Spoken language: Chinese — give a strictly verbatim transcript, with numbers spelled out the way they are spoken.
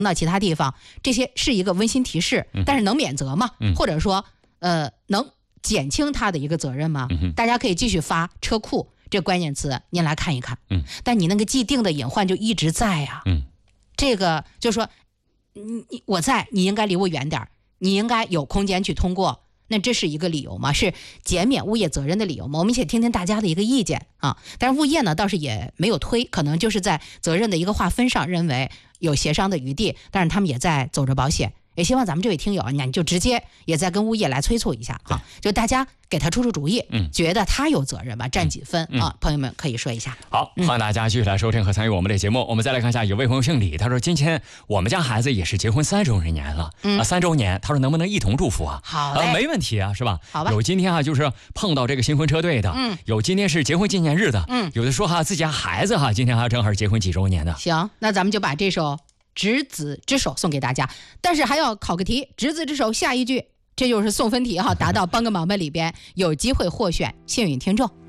到其他地方，这些是一个温馨提示，但是能免责吗？ 嗯、 或者说，呃，能减轻他的一个责任吗？ 嗯、 大家可以继续发车库这关键词，您来看一看。 嗯， 但你那个既定的隐患就一直在呀、啊。 嗯， 这个就是说，你你我在，你应该离我远点，你应该有空间去通过。那这是一个理由吗？是减免物业责任的理由吗？我们一起听听大家的一个意见啊。但是物业呢倒是也没有推，可能就是在责任的一个划分上认为有协商的余地，但是他们也在走着保险。也希望咱们这位听友，你就直接也在跟物业来催促一下哈，就大家给他出出主意， 嗯， 觉得他有责任吧，占几分、 嗯、 啊？朋友们可以说一下。 好，欢迎大家继续来收听和参与我们的节目。我们再来看一下，有位朋友姓李，他说今天我们家孩子也是结婚三周年了，嗯啊，三周年，他说能不能一同祝福啊？ 好啊，没问题啊，是吧？ 好吧。 有今天啊，就是碰到这个新婚车队的， 嗯， 有今天是结婚纪念日的， 嗯， 有的说哈自家孩子哈今天还正好结婚几周年的。 行，那咱们就把这首执子之手送给大家，但是还要考个题，执子之手下一句，这就是送分题哈，答到帮个忙吧里边有机会获选幸运听众。